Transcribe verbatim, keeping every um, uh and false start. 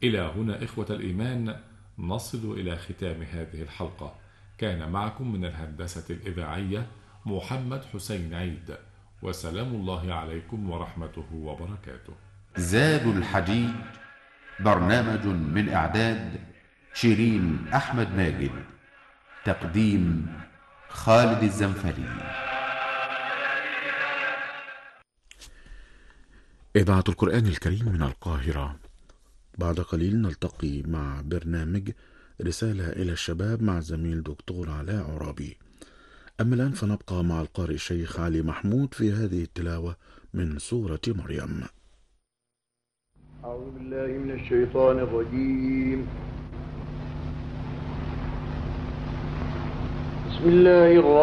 إلى هنا إخوة الإيمان نصل إلى ختام هذه الحلقة. كان معكم من الهندسة الإذاعية محمد حسين عيد، وسلام الله عليكم ورحمته وبركاته. زاد الحديد برنامج من إعداد شيرين أحمد ماجد، تقديم خالد الزنفري. إذاعة القرآن الكريم من القاهرة. بعد قليل نلتقي مع برنامج رسالة إلى الشباب مع الزميل دكتور علاء عرابي. أما الآن فنبقى مع القارئ الشيخ علي محمود في هذه التلاوة من سورة مريم. أعوذ بالله من الشيطان الرجيم. بسم الله الرحمن